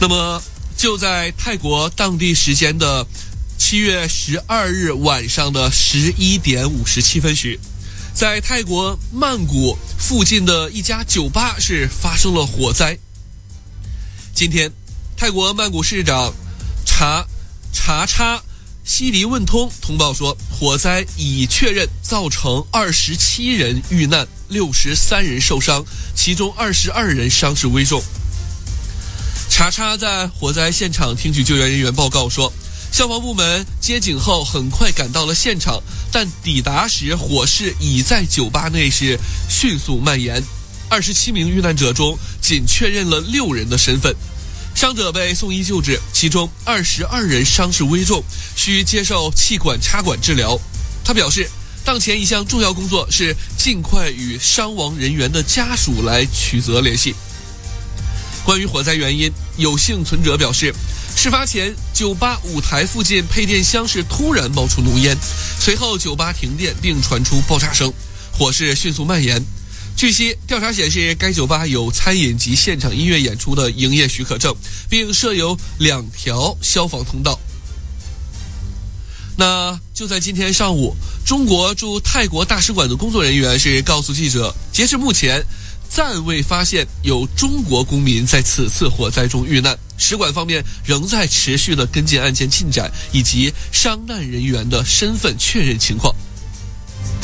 那么就在泰国当地时间的7月12日晚上的11点57分许，在泰国曼谷附近的一家酒吧是发生了火灾。今天泰国曼谷市长查西迪问通通报说，火灾已确认造成27人遇难，63人受伤，其中22人伤势危重。查在火灾现场听取救援人员报告说，消防部门接警后很快赶到了现场，但抵达时火势已在酒吧内是迅速蔓延。27名遇难者中仅确认了6人的身份，伤者被送医救治，其中22人伤势危重，需接受气管插管治疗。他表示，当前一项重要工作是尽快与伤亡人员的家属来取得联系。关于火灾原因，有幸存者表示，事发前酒吧舞台附近配电箱是突然冒出浓烟，随后酒吧停电并传出爆炸声，火势迅速蔓延。据悉，调查显示该酒吧有餐饮及现场音乐演出的营业许可证，并设有2条消防通道。那就在今天上午，中国驻泰国大使馆的工作人员是告诉记者，截至目前暂未发现有中国公民在此次火灾中遇难，使馆方面仍在持续的跟进案件进展以及伤难人员的身份确认情况。